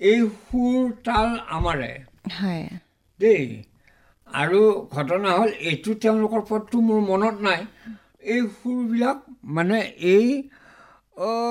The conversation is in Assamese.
এই সুৰ তাল আমাৰে দেই। আৰু ঘটনা হ'ল এইটো তেওঁলোকৰ পদটো মোৰ মনত নাই, এই সুৰবিলাক মানে এই